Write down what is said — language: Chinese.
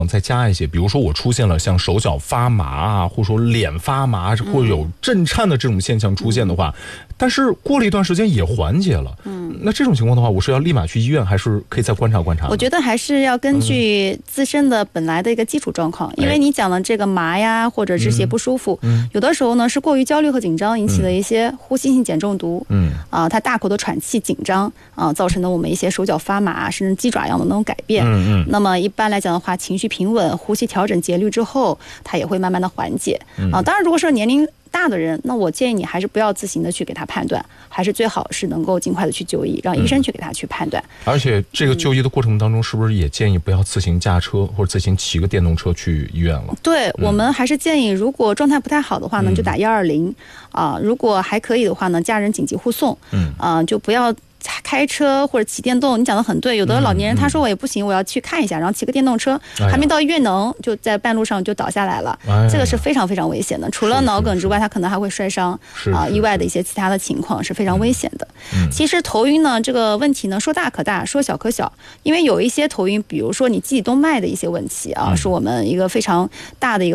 再加一些，比如说我出现了像手脚发麻啊，或者说脸发麻，或者有震颤的这种现象出现的话，但是过了一段时间也缓解了，那这种情况的话，我是要立马去医院，还是可以再观察观察？ 我觉得还是要根据自身的本来的一个基础状况，因为你讲的这个麻呀，或者这些不舒服，有的时候呢是过于焦虑和紧张引起的一些呼吸性碱中毒，它大口的喘气紧张造成的我们一些手脚发麻，甚至鸡爪样的那种改变。那么一般来讲的话，情绪平稳，呼吸调整节律之后，它也会慢慢的缓解。当然如果是年龄大的人，那我建议你还是不要自行的去给他判断，还是最好是能够尽快的去就医，让医生去给他去判断。 而且这个就医的过程当中，是不是也建议不要自行驾车或者自行骑个电动车去医院了？ 对，我们还是建议，如果状态不太好的话呢，就打120如果还可以的话呢，家人紧急护送，就不要开车或者骑电动。你讲的很对，有的老年人他说我也不行，我要去看一下，然后骑个电动车，还没到医院能就在半路上就倒下来了，这个是非常非常危险的。除了脑梗之外，他可能还会摔伤意外的一些其他的情况是非常危险的。其实头晕呢这个问题呢，说大可大，说小可小，因为有一些头晕，比如说你记忆动脉的一些问题是我们一个非常大的一个